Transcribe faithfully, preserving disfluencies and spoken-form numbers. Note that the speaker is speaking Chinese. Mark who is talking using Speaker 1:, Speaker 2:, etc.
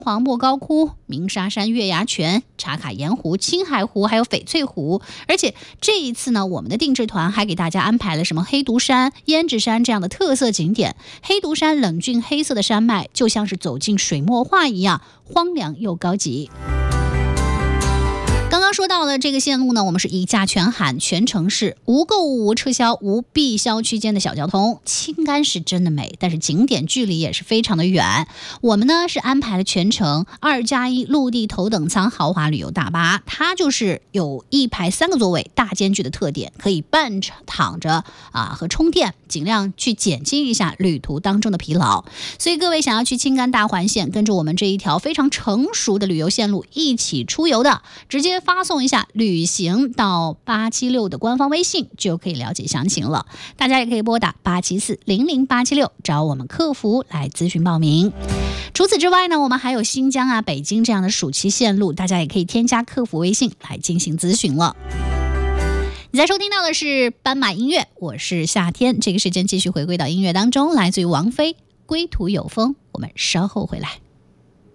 Speaker 1: 黄莫高窟、鸣沙山月牙泉、茶卡盐湖、青海湖还有翡翠湖。而且这一次呢，我们的定制团还给大家安排了什么黑独山、胭脂山这样的特色景点。黑独山冷峻黑色的山脉就像是走进水墨画一样，荒凉又高级。刚刚说到的这个线路呢，我们是一价全含，全程是无购物、无撤销、无必销区间的小交通。青甘是真的美，但是景点距离也是非常的远。我们呢是安排了全程二加一陆地头等舱豪华旅游大巴，它就是有一排三个座位，大间距的特点，可以半躺着啊和充电，尽量去减轻一下旅途当中的疲劳。所以各位想要去青甘大环线，跟着我们这一条非常成熟的旅游线路一起出游的，直接发送一下旅行到八七六的官方微信就可以了解详情了。大家也可以拨打八七四零零八七六找我们客服来咨询报名。除此之外呢，我们还有新疆啊、北京这样的暑期线路，大家也可以添加客服微信来进行咨询了。你在收听到的是斑马音乐，我是夏天。这个时间继续回归到音乐当中，来自于王菲《归途有风》，我们稍后回来。